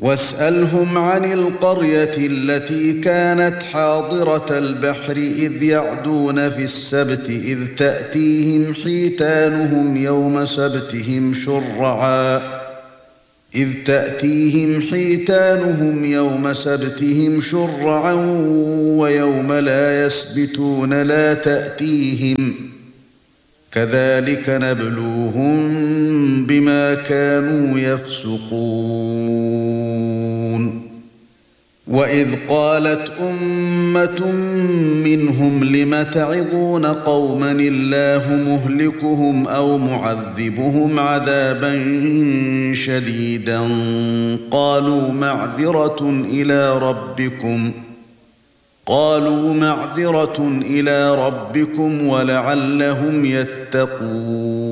واسألهم عن القرية التي كانت حاضرة البحر إذ يعدون في السبت إذ تأتيهم حيتانهم يوم سبتهم شرعا ويوم لا يسبتون لا تأتيهم كذلك نبلوهم بما كانوا يفسقون وإذ قالت أمة منهم لم تعظون قوما الله مهلكهم أو معذبهم عذابا شديدا قالوا معذرة إلى ربكم ولعلهم يتقون